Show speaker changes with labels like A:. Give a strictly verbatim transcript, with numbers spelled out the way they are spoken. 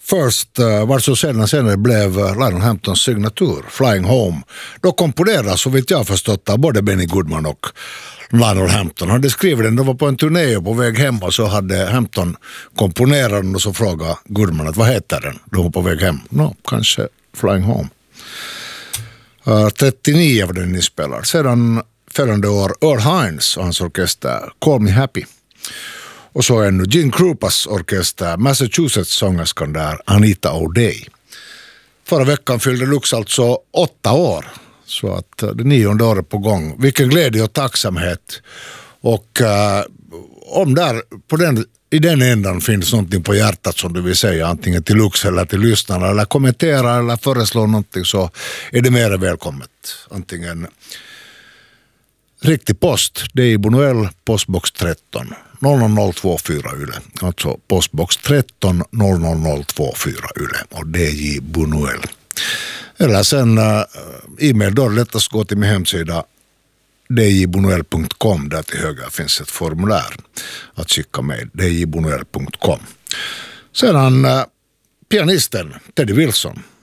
A: First uh, var så sedan senare blev uh, Lionel Hamptons signatur, Flying Home. Då komponerade, så vitt jag förstått, av både Benny Goodman och Lionel Hampton. Han hade skrivit den, de var på en turné och på väg hem, och så hade Hampton komponerat den, och så frågade Goodman att vad heter den? De var på väg hem. No, kanske Flying Home. Uh, trettionio var den inspelad. Sedan följande år Earl Hines och hans orkester Call Me Happy. Och så en Gene Krupas orkester, Massachusetts sångerskan där, Anita O'Day. Förra veckan fyllde Lux alltså åtta år. Så att det nionde året på gång. Vilken glädje och tacksamhet. Och uh, om där på den, i den ändan finns någonting på hjärtat som du vill säga, antingen till Lux eller till lyssnarna, eller kommentera eller föreslå någonting, så är det mer välkommet. Antingen riktig post, det är i Bunuel, postbox tretton noll noll noll två fyra Yle. Alltså postbox tretton noll noll noll två fyra Yle och D J Bunuel. Eller sen uh, e-mail, då är det lättast gå till min hemsida d j bunuel punkt com. Där till höger finns ett formulär att skicka med, d j bunuel punkt com. Sedan uh, pianisten Teddy Wilson.